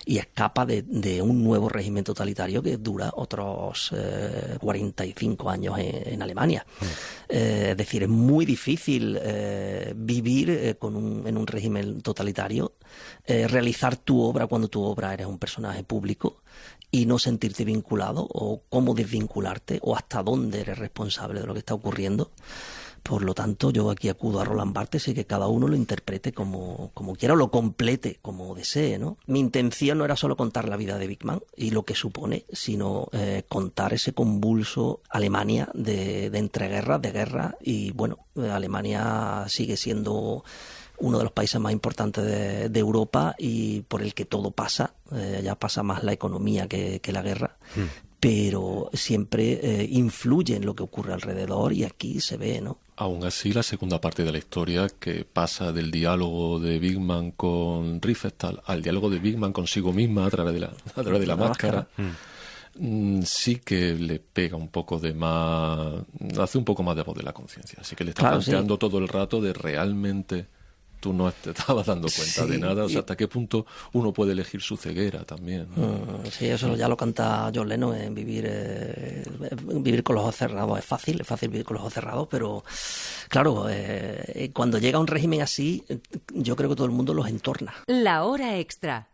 y escapa de un nuevo régimen totalitario que dura otros 45 años en Alemania. Es decir, es muy difícil vivir en un régimen totalitario, realizar tu obra cuando tu obra eres un personaje público y no sentirte vinculado, o cómo desvincularte, o hasta dónde eres responsable de lo que está ocurriendo. Por lo tanto, yo aquí acudo a Roland Barthes y que cada uno lo interprete como quiera o lo complete como desee, ¿no? Mi intención no era solo contar la vida de Wickman y lo que supone, sino contar ese convulso Alemania de entreguerras, de guerra, y bueno, Alemania sigue siendo uno de los países más importantes de Europa y por el que todo pasa, ya pasa más la economía que la guerra, pero siempre influye en lo que ocurre alrededor y aquí se ve, ¿no? Aún así, la segunda parte de la historia, que pasa del diálogo de Wickman con Riefenstahl al diálogo de Wickman consigo misma a través de la máscara, sí que le pega un poco de más, hace un poco más de voz de la conciencia, así que le está planteando todo el rato de realmente tú no te estabas dando cuenta de nada, o sea, hasta qué punto uno puede elegir su ceguera también, ¿no? Sí, eso ya lo canta John Lennon en vivir con los ojos cerrados. Es fácil vivir con los ojos cerrados, pero claro, cuando llega un régimen así, yo creo que todo el mundo los entorna. La hora extra.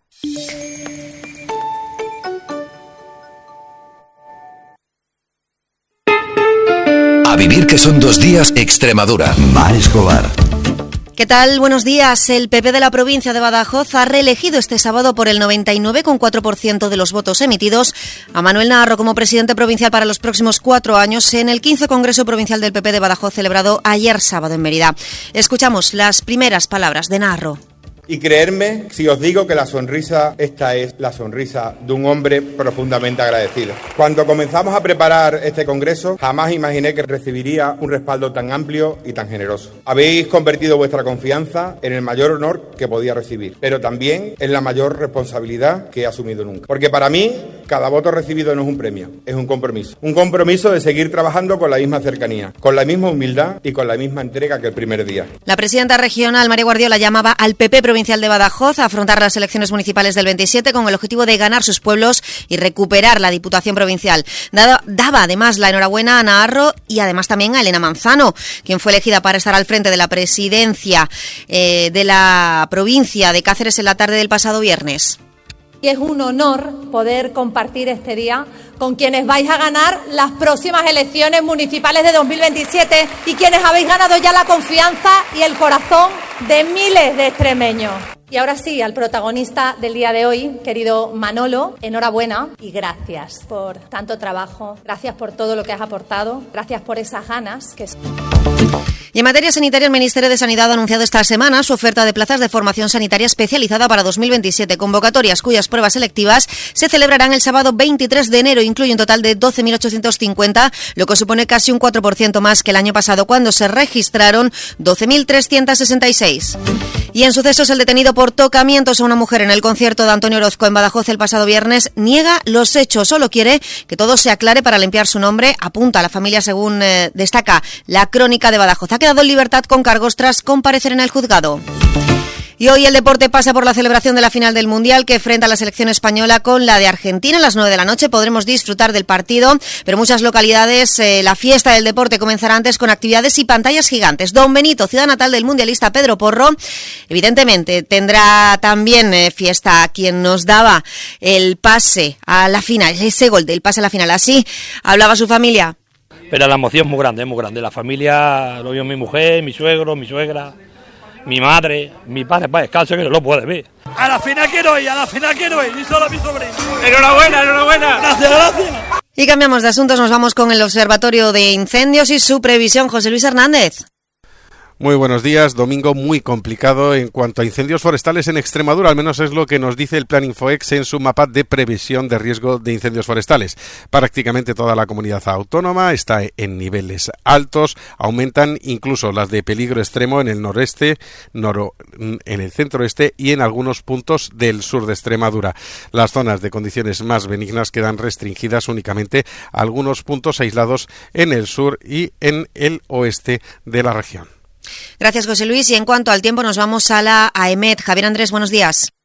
A vivir que son 2 días, Extremadura. Mar Escobar. ¿Qué tal? Buenos días. El PP de la provincia de Badajoz ha reelegido este sábado por el 99,4% de los votos emitidos a Manuel Naharro como presidente provincial para los próximos 4 años en el 15 Congreso Provincial del PP de Badajoz celebrado ayer sábado en Mérida. Escuchamos las primeras palabras de Naharro. Y creedme si os digo que la sonrisa, esta es la sonrisa de un hombre profundamente agradecido. Cuando comenzamos a preparar este congreso, jamás imaginé que recibiría un respaldo tan amplio y tan generoso. Habéis convertido vuestra confianza en el mayor honor que podía recibir, pero también en la mayor responsabilidad que he asumido nunca. Porque para mí, cada voto recibido no es un premio, es un compromiso. Un compromiso de seguir trabajando con la misma cercanía, con la misma humildad y con la misma entrega que el primer día. La presidenta regional, María Guardiola, llamaba al PP provincial de Badajoz a afrontar las elecciones municipales del 27 con el objetivo de ganar sus pueblos y recuperar la Diputación Provincial. Daba además la enhorabuena a Naharro y además también a Elena Manzano, quien fue elegida para estar al frente de la presidencia de la provincia de Cáceres en la tarde del pasado viernes. Y es un honor poder compartir este día con quienes vais a ganar las próximas elecciones municipales de 2027 y quienes habéis ganado ya la confianza y el corazón de miles de extremeños. Y ahora sí, al protagonista del día de hoy, querido Manolo, enhorabuena y gracias por tanto trabajo, gracias por todo lo que has aportado, gracias por esas ganas que... Y en materia sanitaria, el Ministerio de Sanidad ha anunciado esta semana su oferta de plazas de formación sanitaria especializada para 2027, convocatorias cuyas pruebas selectivas se celebrarán el sábado 23 de enero. Incluye un total de 12.850, lo que supone casi un 4% más que el año pasado, cuando se registraron 12.366. Y en sucesos, el detenido por tocamientos a una mujer en el concierto de Antonio Orozco en Badajoz el pasado viernes niega los hechos, solo quiere que todo se aclare para limpiar su nombre, apunta a la familia, según destaca la Crónica de Badajoz. Ha quedado en libertad con cargos tras comparecer en el juzgado. Y hoy el deporte pasa por la celebración de la final del Mundial, que enfrenta a la selección española con la de Argentina. A las 9 de la noche podremos disfrutar del partido, pero en muchas localidades la fiesta del deporte comenzará antes con actividades y pantallas gigantes. Don Benito, ciudad natal del mundialista Pedro Porro, evidentemente tendrá también fiesta, quien nos daba el pase a la final, ese gol del pase a la final. Así hablaba su familia. Pero la emoción es muy grande, La familia, lo vio mi mujer, mi suegro, mi suegra, mi madre, mi padre, para descanso, que no lo puede ver. A la final quiero ir, y solo a mi sobrino. Enhorabuena. Gracias. Y cambiamos de asuntos, nos vamos con el Observatorio de Incendios y su previsión. José Luis Hernández. Muy buenos días. Domingo muy complicado en cuanto a incendios forestales en Extremadura, al menos es lo que nos dice el Plan Infoex en su mapa de previsión de riesgo de incendios forestales. Prácticamente toda la comunidad autónoma está en niveles altos, aumentan incluso las de peligro extremo en el noreste, en el centro-este y en algunos puntos del sur de Extremadura. Las zonas de condiciones más benignas quedan restringidas únicamente a algunos puntos aislados en el sur y en el oeste de la región. Gracias, José Luis. Y en cuanto al tiempo, nos vamos a la AEMET. Javier Andrés, buenos días.